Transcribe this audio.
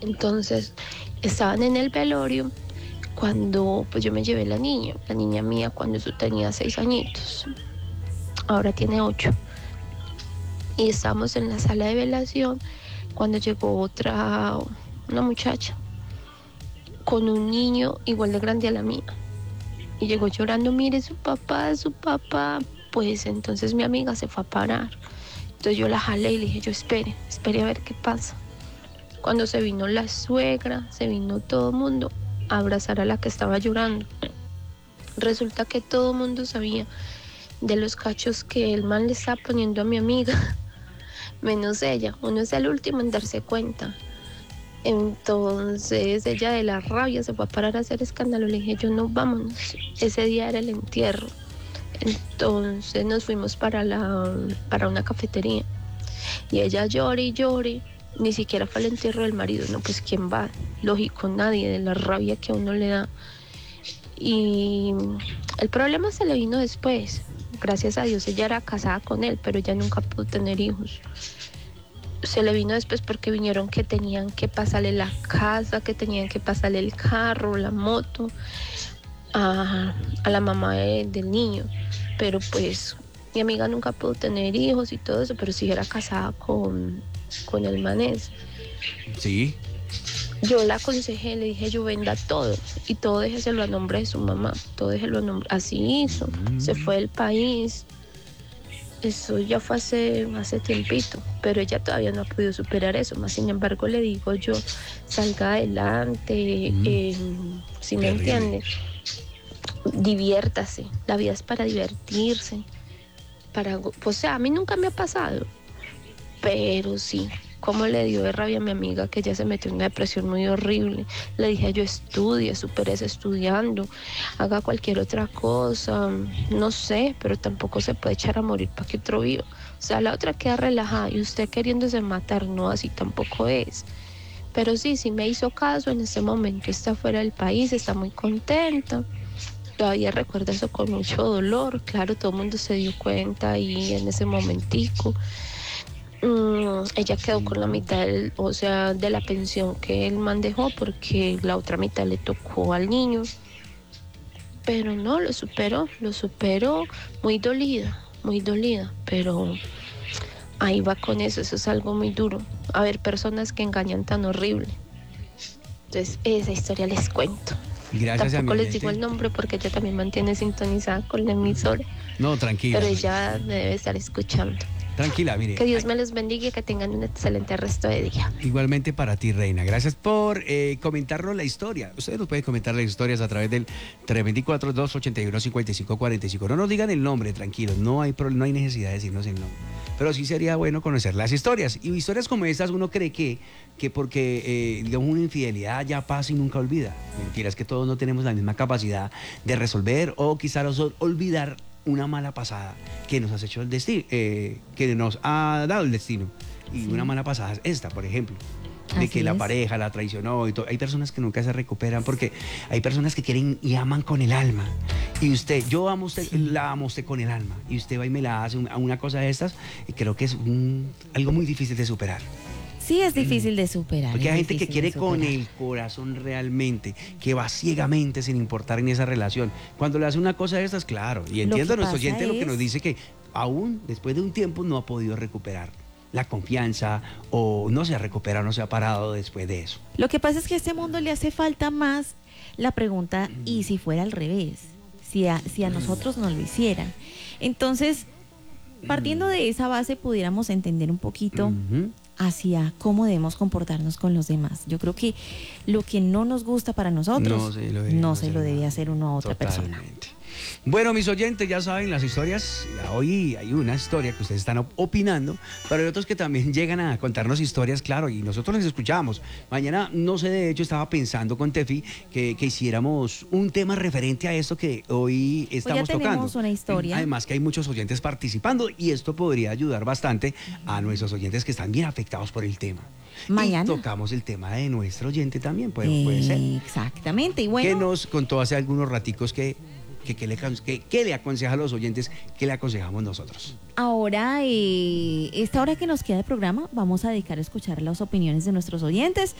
Entonces, estaban en el velorio cuando pues yo me llevé la niña mía cuando yo tenía 6 añitos, ahora tiene 8. Y estábamos en la sala de velación cuando llegó una muchacha, con un niño igual de grande a la mía. Y llegó llorando, mire su papá, su papá. Pues entonces mi amiga se fue a parar. Entonces yo la jalé y le dije, yo espere a ver qué pasa. Cuando se vino la suegra, se vino todo el mundo a abrazar a la que estaba llorando. Resulta que todo el mundo sabía de los cachos que el man le estaba poniendo a mi amiga, menos ella. Uno es el último en darse cuenta. Entonces ella de la rabia se fue a parar a hacer escándalo. Le dije, yo no, vámonos. Ese día era el entierro. Entonces nos fuimos para una cafetería. Y ella llore y llore. Ni siquiera fue al entierro del marido. No, pues ¿quién va? Lógico, nadie, de la rabia que a uno le da. Y el problema se le vino después. Gracias a Dios ella era casada con él, pero ella nunca pudo tener hijos. Se le vino después porque vinieron que tenían que pasarle la casa, que tenían que pasarle el carro, la moto a la mamá del niño. Pero pues mi amiga nunca pudo tener hijos y todo eso, pero sí era casada con el manés. Sí. Yo la aconsejé, le dije, yo venda todo y todo déjeselo a nombre de su mamá, todo déjelo a nombre. Así hizo, se fue del país. Eso ya fue hace tiempito, pero ella todavía no ha podido superar eso. Más sin embargo, le digo yo, salga adelante, si me entiende, diviértase. La vida es para divertirse. O sea, a mí nunca me ha pasado, pero sí, como le dio de rabia a mi amiga que ella se metió en una depresión muy horrible. Le dije yo, estudie, supérese estudiando, haga cualquier otra cosa, no sé, pero tampoco se puede echar a morir para que otro viva. O sea, la otra queda relajada y usted queriéndose matar, no, así tampoco es. Pero sí me hizo caso, en este momento está fuera del país, está muy contenta. Todavía recuerdo eso con mucho dolor, claro, todo el mundo se dio cuenta ahí en ese momentico. Ella quedó con la mitad de la pensión que el man dejó, porque la otra mitad le tocó al niño. Pero no, lo superó muy dolida, pero ahí va con eso es algo muy duro. A ver, personas que engañan tan horrible. Entonces, esa historia les cuento. Gracias. Tampoco les digo el nombre porque ella también mantiene sintonizada con la emisora. No, tranquila. Pero ella debe estar escuchando. Tranquila, mire. Que Dios me los bendiga y que tengan un excelente resto de día. Igualmente para ti, Reina. Gracias por comentarnos la historia. Ustedes nos pueden comentar las historias a través del 324-281-5545. No nos digan el nombre, tranquilos. No hay necesidad de decirnos el nombre. Pero sí sería bueno conocer las historias. Y historias como estas uno cree que porque, digamos, una infidelidad ya pasa y nunca olvida. Mentira, es que todos no tenemos la misma capacidad de resolver o quizás olvidar una mala pasada que nos ha hecho el destino, que nos ha dado el destino. Y una mala pasada es esta, por ejemplo, de que la pareja la traicionó y todo. Hay personas que nunca se recuperan porque hay personas que quieren y aman con el alma. Y usted, yo amo a usted, la amo a usted con el alma. Y usted va y me la hace una cosa de estas, y creo que es algo muy difícil de superar. Sí, es difícil de superar. Porque hay gente que quiere con el corazón realmente, que va ciegamente sin importar en esa relación. Cuando le hace una cosa de estas, claro, y entiendo a nuestro oyente lo que nos dice, que aún después de un tiempo no ha podido recuperar la confianza o no se ha recuperado, no se ha parado después de eso. Lo que pasa es que a este mundo le hace falta más la pregunta, ¿y si fuera al revés? Si a nosotros nos lo hicieran. Entonces, partiendo de esa base, pudiéramos entender un poquito hacia cómo debemos comportarnos con los demás. Yo creo que lo que no nos gusta para nosotros no se lo debe hacer uno a otra persona. Bueno, mis oyentes, ya saben las historias. Hoy hay una historia que ustedes están opinando, pero hay otros que también llegan a contarnos historias, claro, y nosotros les escuchamos. Mañana, no sé, de hecho, estaba pensando con Tefi que hiciéramos un tema referente a esto que hoy estamos tocando. Tenemos una historia. Además que hay muchos oyentes participando y esto podría ayudar bastante a nuestros oyentes que están bien afectados por el tema. Mañana y tocamos el tema de nuestro oyente también, puede ser. Exactamente, y bueno. Que nos contó hace algunos raticos que le aconseja a los oyentes, que le aconsejamos nosotros. Ahora, esta hora que nos queda de programa, vamos a dedicar a escuchar las opiniones de nuestros oyentes.